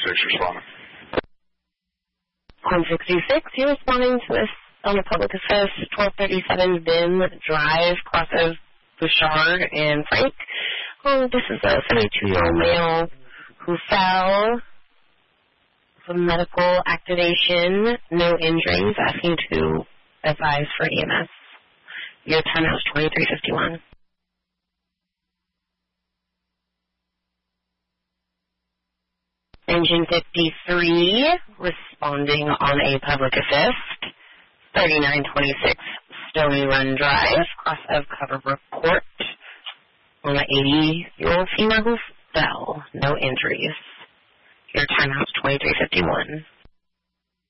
responding. 166, you're responding to this on the public assist, 1237 Vim Drive, cross of Bouchard and Frank. This is a 72-year-old male who fell from medical activation, no injuries, asking to advise for EMS. Your timeout is 2351. Engine 53, responding on a public assist, 3926 Stony Run Drive, cross of Coverbrook Court, on an 80-year-old female who fell, no injuries. Your timeout is 2351.